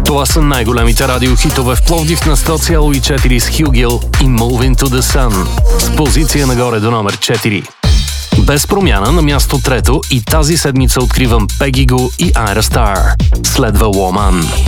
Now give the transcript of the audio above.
Това са най-големите радиохитове в Пловдив на 100,4 с Хюгил и Move Into The Sun с позиция нагоре до номер 4. Без промяна на място трето и тази седмица откривам Peggy Gou и Ira Star. Следва Woman.